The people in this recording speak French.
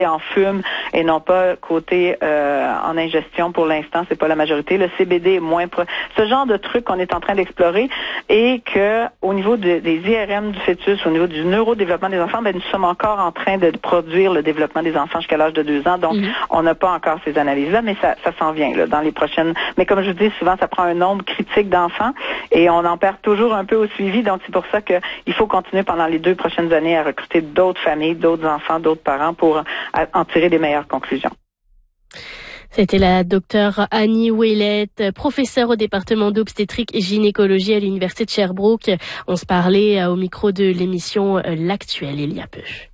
en fume et non pas côté en ingestion pour l'instant, c'est pas la majorité. Le CBD est moins ce genre de truc qu'on est en train d'explorer et que au niveau des IRM du fœtus, au niveau du neurodéveloppement des enfants, nous sommes encore en train de produire le développement des enfants jusqu'à l'âge de 2 ans. Donc, on n'a pas encore ces analyses-là, mais ça s'en vient là, dans les prochaines. Mais comme je vous dis, souvent, ça prend un nombre critique d'enfants et on en perd toujours un peu au suivi. Donc, c'est pour ça qu'il faut continuer pendant les 2 prochaines années à recruter d'autres familles, d'autres enfants, d'autres parents pour en tirer des meilleures conclusions. C'était la docteure Annie Ouellette, professeure au département d'obstétrique et gynécologie à l'université de Sherbrooke. On se parlait au micro de l'émission L'Actuel il y a peu.